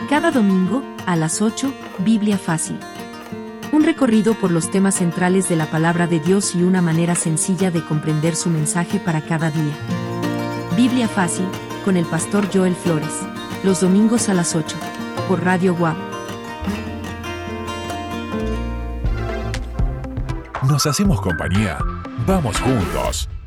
Cada domingo, a las 8, Biblia Fácil. Un recorrido por los temas centrales de la palabra de Dios y una manera sencilla de comprender su mensaje para cada día. Biblia Fácil, con el pastor Joel Flores. Los domingos a las 8, por Radio WAP. Nos hacemos compañía. Vamos juntos.